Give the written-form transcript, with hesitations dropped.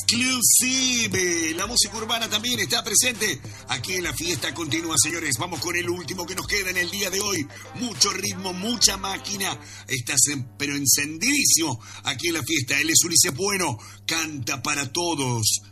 Exclusive. La música urbana también está presente aquí en la fiesta continua, señores. Vamos con el último que nos queda en el día de hoy. Mucho ritmo, mucha máquina. Estás pero encendidísimo aquí en la fiesta. Él es Ulises Bueno. Canta para todos.